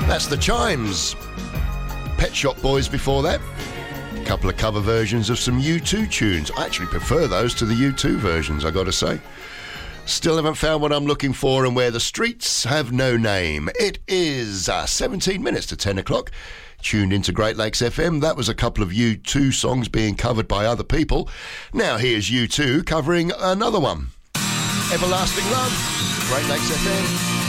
That's the Chimes. Pet Shop Boys before that. A couple of cover versions of some U2 tunes. I actually prefer those to the U2 versions, I gotta say. Still haven't found what I'm looking for and where the streets have no name. It is 17 minutes to 10 o'clock. Tuned into Great Lakes FM. That was a couple of U2 songs being covered by other people. Now here's U2 covering another one. Everlasting Love, Great Lakes FM.